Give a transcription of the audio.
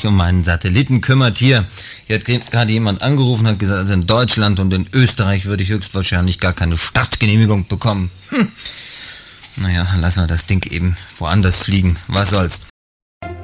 sich um meinen Satelliten kümmert. Hier hat gerade jemand angerufen, hat gesagt, also in Deutschland und in Österreich würde ich höchstwahrscheinlich gar keine Startgenehmigung bekommen. Naja, lassen wir das Ding eben woanders fliegen. Was soll's.